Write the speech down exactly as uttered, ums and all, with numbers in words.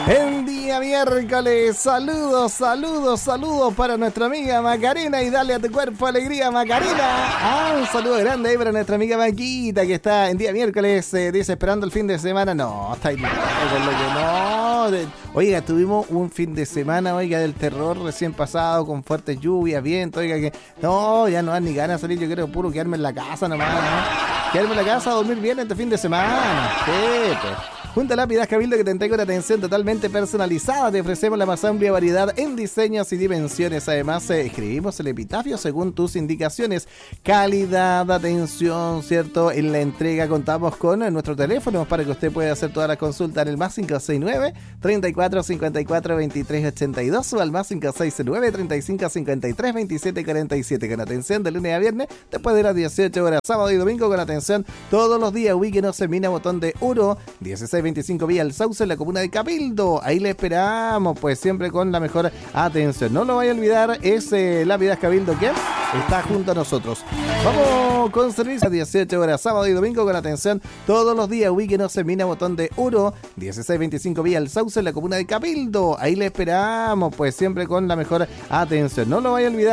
En día miércoles, saludos, saludos, saludos para nuestra amiga Macarena y dale a tu cuerpo alegría, Macarena. Ah, un saludo grande ahí para nuestra amiga Maquita que está en día miércoles, eh, dice, esperando el fin de semana. No, está ahí, con lo que no. De, oiga, tuvimos un fin de semana, oiga, del terror recién pasado, con fuertes lluvias, viento, oiga, que no, ya no dan ni ganas de salir, yo quiero puro quedarme en la casa nomás, ¿no? Quedarme en la casa a dormir bien este fin de semana. Sí, pues. Junto a Lápidas Cabildo, que te entrega una atención totalmente personalizada. Te ofrecemos la más amplia variedad en diseños y dimensiones. Además, eh, escribimos el epitafio según tus indicaciones. Calidad, atención, ¿cierto? En la entrega contamos con eh, nuestro teléfono para que usted pueda hacer toda la consulta en el más cinco seis nueve, treinta y cuatro, cincuenta y cuatro, veintitrés ochenta y dos o al más cinco seis nueve, treinta y cinco, cincuenta y tres, veintisiete cuarenta y siete. Con atención de lunes a viernes después de las dieciocho horas. Sábado y domingo con atención todos los días. Wiki no se mina, botón de Uro, dieciséis veinticinco Vía El Sauce en la comuna de Cabildo. Ahí le esperamos, pues siempre con la mejor atención. No lo vaya a olvidar, es eh, Lápidas Cabildo que está junto a nosotros. Vamos con servicio a dieciocho horas, sábado y domingo con atención todos los días. Wiki no se mina, botón de Uro, dieciséis veinticinco Vía El Sauce en la comuna de Cabildo. Ahí le esperamos, pues siempre con la mejor atención. No lo vaya a olvidar.